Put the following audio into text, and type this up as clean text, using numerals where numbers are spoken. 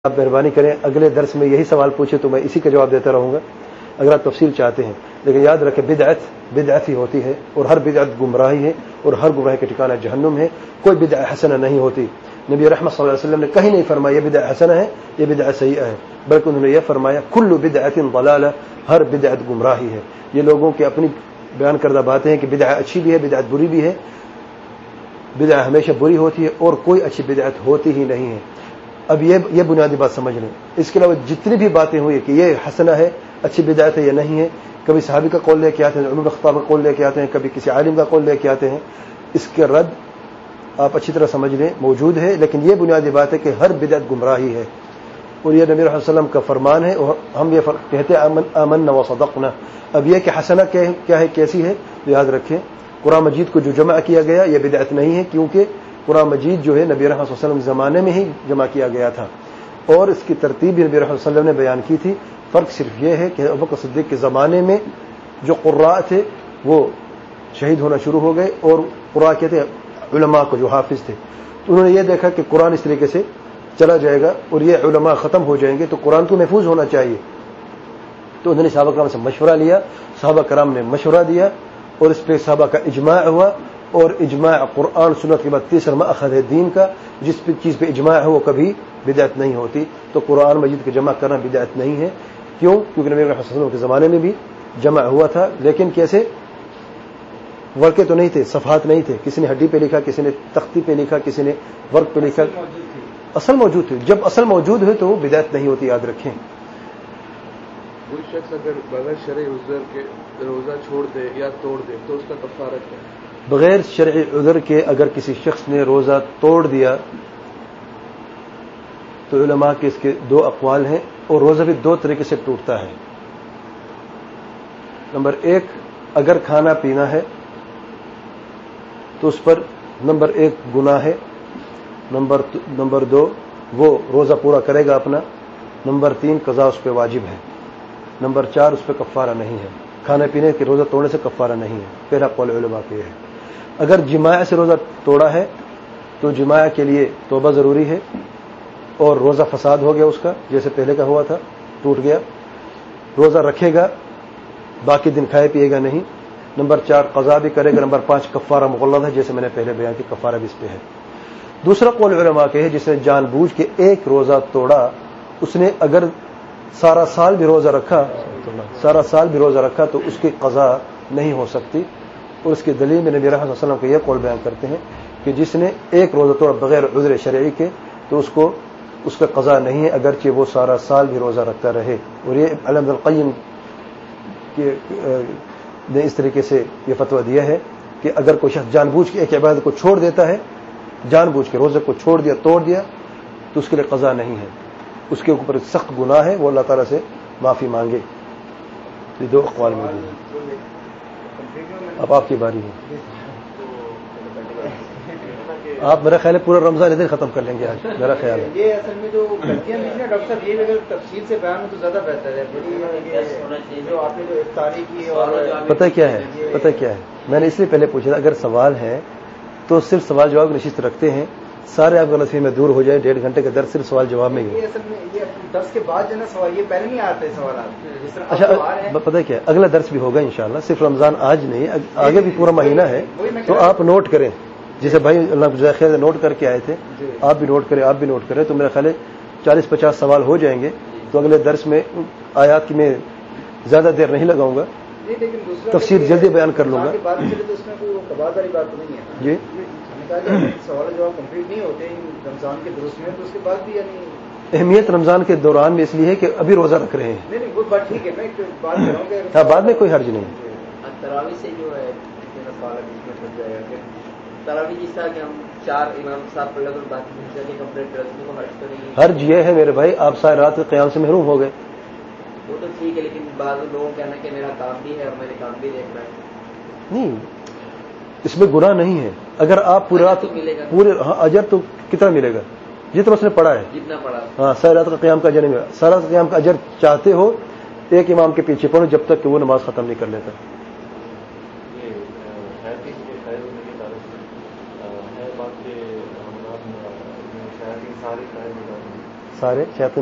آپ مہربانی کریں اگلے درس میں یہی سوال پوچھے تو میں اسی کا جواب دیتا رہوں گا اگر آپ تفصیل چاہتے ہیں. لیکن یاد رکھیں بدعت ہی ہوتی ہے اور ہر بدعت گمراہی ہے اور ہر گمراہی کا ٹھکانہ جہنم ہے. کوئی بدعت حسنہ نہیں ہوتی. نبی رحمت صلی اللہ علیہ وسلم نے کہیں نہیں فرمایا یہ بدعت حسنہ ہے یہ بدعت سیئہ ہے، بلکہ انہوں نے یہ فرمایا کل بدعت ضلالہ، ہر بدعت گمراہی ہے. یہ لوگوں کی اپنی بیان کردہ باتیں ہیں کہ بدعت اچھی بھی ہے بدعت بری بھی ہے. بدعت ہمیشہ بری ہوتی ہے اور کوئی اچھی بدعت ہوتی ہی نہیں ہے. اب یہ بنیادی بات سمجھ لیں. اس کے علاوہ جتنی بھی باتیں ہوئی کہ یہ حسنہ ہے اچھی بدعت ہے یہ نہیں ہے، کبھی صحابی کا قول لے کے آتے ہیں، عمر بن خطاب کا قول لے کے آتے ہیں، کبھی کسی عالم کا قول لے کے آتے ہیں. اس کے رد آپ اچھی طرح سمجھ لیں موجود ہے، لیکن یہ بنیادی بات ہے کہ ہر بدعت گمراہی ہے اور یہ نبی صلی اللہ علیہ وسلم کا فرمان ہے اور ہم یہ کہتے ہیں آمنا وصدقنا. اب یہ کہ حسنہ کیا ہے کیسی ہے یاد رکھیں. قرآن مجید کو جو جمع کیا گیا یہ بدعت نہیں ہے، کیونکہ قرآن مجید جو ہے نبی رحمۃ صلی اللہ علیہ وسلم کے زمانے میں ہی جمع کیا گیا تھا اور اس کی ترتیب بھی نبی رحمۃ اللہ علیہ وسلم نے بیان کی تھی. فرق صرف یہ ہے کہ ابوبکر صدیق کے زمانے میں جو قراء تھے وہ شہید ہونا شروع ہو گئے اور قراء کہتے ہیں علماء کو جو حافظ تھے، تو انہوں نے یہ دیکھا کہ قرآن اس طریقے سے چلا جائے گا اور یہ علماء ختم ہو جائیں گے تو قرآن تو محفوظ ہونا چاہیے. تو انہوں نے صحابہ کرام سے مشورہ لیا، صحابہ کرام نے مشورہ دیا اور اس پہ صحابہ کا اجماع ہوا اور اجماع قرآن سنت کے بعد تیسرا مأخذ ہے دین کا. جس چیز پہ اجماع ہے وہ کبھی بدعت نہیں ہوتی. تو قرآن مجید کا جمع کرنا بدعت نہیں ہے. کیوں؟ کیونکہ نبی محمد صلی اللہ علیہ وسلم کے زمانے میں بھی جمع ہوا تھا، لیکن کیسے ورقے تو نہیں تھے، صفحات نہیں تھے. کسی نے ہڈی پہ لکھا، کسی نے تختی پہ لکھا، کسی نے ورق پہ لکھا. اصل موجود تھے. جب اصل موجود ہے تو وہ بدعت نہیں ہوتی، یاد رکھیں. کوئی شخص اگر بغیر شرعی عذر کے روزہ چھوڑ دے یا توڑ دے تو اس کا کفارہ کیا ہے؟ بغیر شرعی عذر کے اگر کسی شخص نے روزہ توڑ دیا تو علماء کے اس کے دو اقوال ہیں اور روزہ بھی دو طریقے سے ٹوٹتا ہے. نمبر ایک، اگر کھانا پینا ہے تو اس پر نمبر ایک گناہ ہے، نمبر دو وہ روزہ پورا کرے گا اپنا، نمبر تین قضا اس پہ واجب ہے، نمبر چار اس پہ کفارہ نہیں ہے. کھانے پینے کے روزہ توڑنے سے کفارہ نہیں ہے. پہلا قول علماء کا یہ ہے. اگر جماع سے روزہ توڑا ہے تو جماع کے لیے توبہ ضروری ہے اور روزہ فساد ہو گیا اس کا، جیسے پہلے کا ہوا تھا، ٹوٹ گیا. روزہ رکھے گا، باقی دن کھائے پیے گا نہیں. نمبر چار قضا بھی کرے گا. نمبر پانچ کفارہ مغلظ ہے، جیسے میں نے پہلے بیان کی کفارہ بھی اس پہ ہے. دوسرا قول علماء کے ہے جس نے جان بوجھ کے ایک روزہ توڑا، اس نے اگر سارا سال بھی روزہ رکھا تو اس کی قضا نہیں ہو سکتی. اور اس کی دلیل میں نبی رحمۃ اللہ علیہ وسلم کو یہ قول بیان کرتے ہیں کہ جس نے ایک روزہ توڑا بغیر عذر شرعی کے تو اس کا قضا نہیں ہے، اگرچہ وہ سارا سال بھی روزہ رکھتا رہے. اور یہ علامہ ابن القیم نے اس طریقے سے یہ فتویٰ دیا ہے کہ اگر کوئی شخص جان بوجھ کے ایک عبادت کو چھوڑ دیتا ہے، جان بوجھ کے روزے کو چھوڑ دیا، توڑ دیا، تو اس کے لیے قضا نہیں ہے. اس کے اوپر سخت گناہ ہے، وہ اللہ تعالیٰ سے معافی مانگے. یہ دو اقوال میں ہیں. اب آپ کی باری ہے. آپ میرا خیال ہے پورا رمضان ادھر ختم کر لیں گے آج، میرا خیال ہے. یہ اصل میں جو غلطیاں نہیں نا ڈاکٹر صاحب، یہ اگر تفصیل سے بیان ہو تو زیادہ بہتر ہے. جو آپ نے جو افطاری کی اور پتہ کیا ہے میں نے اس لیے پہلے پوچھا تھا اگر سوال ہے تو صرف سوال جواب نشست رکھتے ہیں، سارے آپ غلط فہمی میں دور ہو جائے. 1.5 گھنٹے کا درس صرف سوال جواب میں ہی. یہ اصل میں یہ درس کے بعد جو ہے نا سوال، یہ پہلے نہیں آتے سوالات جس طرح. اچھا پتہ کیا ہے، اگلا درس بھی ہوگا انشاءاللہ. صرف رمضان آج نہیں، آگے بھی پورا مہینہ ہے، تو آپ نوٹ کریں. جیسے بھائی اللہ جزائے خیر نوٹ کر کے آئے تھے، آپ بھی نوٹ کریں. تو میرا خیال ہے 40-50 سوال ہو جائیں گے. تو اگلے درس میں آیات کی میں زیادہ دیر نہیں لگاؤں گا، تفسیر جلدی بیان کر لوں گا. جی سوال جواب کمپلیٹ نہیں ہوتے رمضان کے درست میں، تو اس کے بعد بھی یعنی اہمیت رمضان کے دوران میں اس لیے ہے کہ ابھی روزہ رکھ رہے ہیں. نہیں وہ بات ٹھیک ہے، میں بات کر رہا ہوں کہ ہاں بعد میں کوئی حرج نہیں. تراویح سے جو ہے تراویح جس طرح کہ ہم 4 امام کے ساتھ پڑھ لیں اور باقی کے کمپلیٹ کر اس کو حرج تو نہیں. حرج یہ ہے میرے بھائی آپ ساری رات قیام سے محروم ہو گئے. وہ تو ٹھیک ہے، لیکن بعض لوگوں کا کہنا کہ میرا کام بھی ہے اور میں نے کام بھی دیکھنا ہے. نہیں، اس میں گناہ نہیں ہے. اگر آپ پورے رات اجر تو کتنا ملے گا؟ جتنا اس نے پڑھا ہے، جتنا پڑھا. ہاں ساری رات کا قیام کا اجر نہیں ملے گا. ساری رات کا قیام کا اجر چاہتے ہو ایک امام کے پیچھے پڑھو جب تک کہ وہ نماز ختم نہیں کر لیتا. سارے شیاطین